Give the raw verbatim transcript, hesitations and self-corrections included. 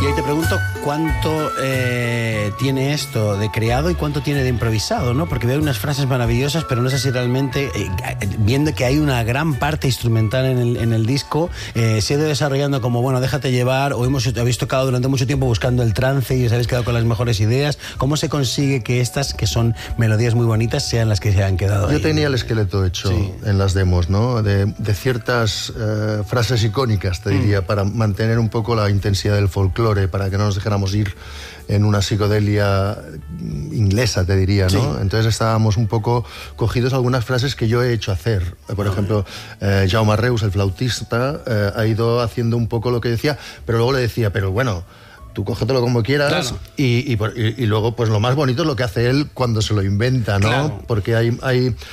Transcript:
Y ahí te pregunto cuánto eh, tiene esto de creado y cuánto tiene de improvisado, ¿no? Porque veo unas frases maravillosas, pero no sé si realmente, eh, viendo que hay una gran parte instrumental en el, en el disco, eh, se ha ido desarrollando como, bueno, déjate llevar, o hemos, habéis tocado durante mucho tiempo buscando el trance y os habéis quedado con las mejores ideas. ¿Cómo se consigue que estas, que son melodías muy bonitas, sean las que se han quedado ahí? Yo tenía el esqueleto hecho, sí, en las demos, ¿no? De, de ciertas eh, frases icónicas, te diría, mm. para mantener un poco la intensidad del folclore, para que no nos dejáramos ir en una psicodelia inglesa, te diría, ¿no? Sí. Entonces estábamos un poco cogidos algunas frases que yo he hecho hacer. Por ejemplo, eh, Jaume Reus, el flautista, eh, ha ido haciendo un poco lo que decía, pero luego le decía, pero bueno, tú cógetelo como quieras, claro. y, y, y, y luego pues lo más bonito es lo que hace él cuando se lo inventa, ¿no? Claro. Porque hay, hay